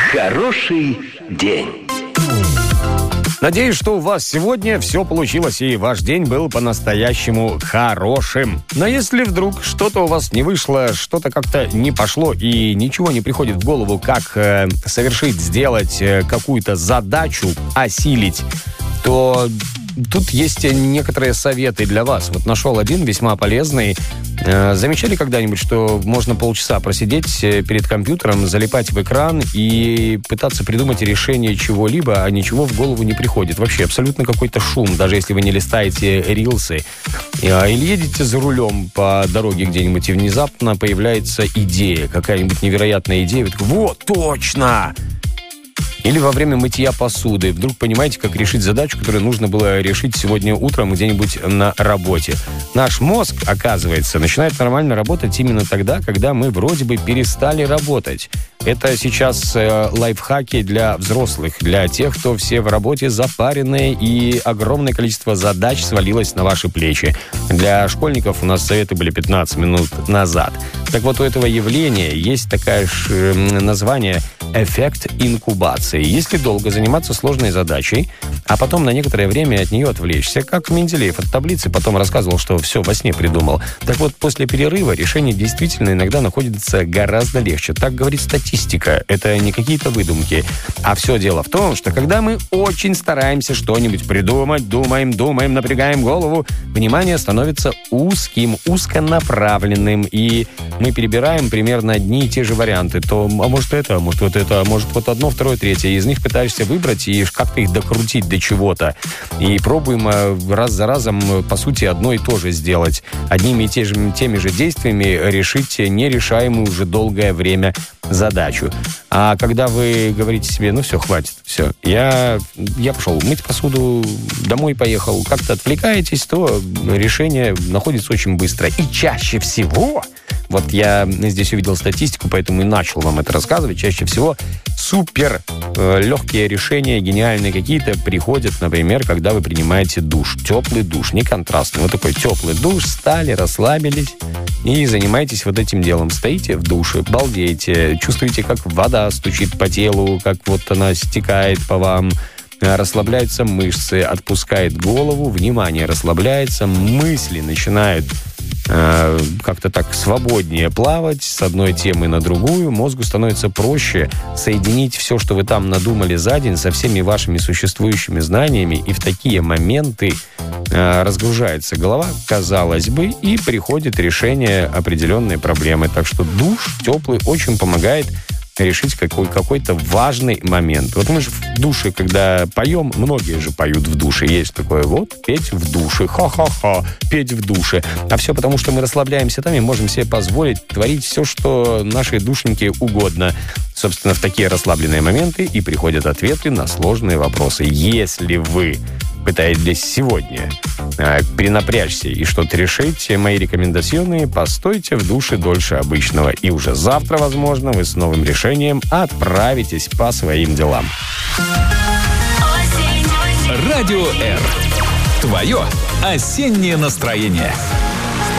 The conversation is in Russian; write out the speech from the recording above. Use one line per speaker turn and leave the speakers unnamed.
Хороший день.
Надеюсь, что у вас сегодня все получилось и ваш день был по-настоящему хорошим. Но если вдруг что-то у вас не вышло, что-то как-то не пошло и ничего не приходит в голову, как совершить, сделать какую-то задачу, осилить, то тут есть некоторые советы для вас. Вот нашел один весьма полезный. Замечали когда-нибудь, что можно полчаса просидеть перед компьютером, залипать в экран и пытаться придумать решение чего-либо, а ничего в голову не приходит? Вообще абсолютно какой-то шум, даже если вы не листаете рилсы. Или едете за рулем по дороге где-нибудь, и внезапно появляется идея, какая-нибудь невероятная идея. Вы такой: вот, точно! Или во время мытья посуды вдруг понимаете, как решить задачу, которую нужно было решить сегодня утром где-нибудь на работе. Наш мозг, оказывается, начинает нормально работать именно тогда, когда мы вроде бы перестали работать. Это сейчас лайфхаки для взрослых, для тех, кто все в работе запаренные и огромное количество задач свалилось на ваши плечи. Для школьников у нас советы были 15 минут назад. Так вот, у этого явления есть такое название «эффект инкубации». Если долго заниматься сложной задачей, а потом на некоторое время от нее отвлечься, как Менделеев от таблицы потом рассказывал, что все во сне придумал. Так вот, после перерыва решение действительно иногда находится гораздо легче. Так говорит статистика. Это не какие-то выдумки. А все дело в том, что когда мы очень стараемся что-нибудь придумать, думаем, напрягаем голову, внимание становится узким, узконаправленным, и мы перебираем примерно одни и те же варианты. То, а может это, а может вот это, а может вот одно, второе, третье. И из них пытаешься выбрать и как-то их докрутить до чего-то. И пробуем раз за разом, по сути, одно и то же сделать. Одними и теми же действиями решить нерешаемую уже долгое время задачу. А когда вы говорите себе: ну все, хватит, все, я пошел мыть посуду, домой поехал, как-то отвлекаетесь, то решение находится очень быстро. И чаще всего, вот я здесь увидел статистику, поэтому и начал вам это рассказывать, чаще всего супер легкие решения, гениальные какие-то, приходят, например, когда вы принимаете душ. Теплый душ, не контрастный. Вот такой теплый душ, встали, расслабились и занимаетесь вот этим делом. Стоите в душе, балдеете, чувствуете, как вода стучит по телу, как вот она стекает по вам, расслабляются мышцы, отпускает голову, внимание расслабляется, мысли начинают как-то так свободнее плавать с одной темы на другую. Мозгу становится проще соединить все, что вы там надумали за день, со всеми вашими существующими знаниями, и в такие моменты разгружается голова, казалось бы, и приходит решение определенной проблемы. Так что душ теплый очень помогает решить какой-то важный момент. Вот мы же в душе, когда поем, многие же поют в душе. Есть такое вот: петь в душе, ха-ха-ха, петь в душе. А все потому, что мы расслабляемся там и можем себе позволить творить все, что нашей душеньке угодно. Собственно, в такие расслабленные моменты и приходят ответы на сложные вопросы. Если вы пытаетесь сегодня перенапрячься и что-то решить, мои рекомендации: постойте в душе дольше обычного. И уже завтра, возможно, вы с новым решением отправитесь по своим делам.
Радио R. Твое осеннее настроение.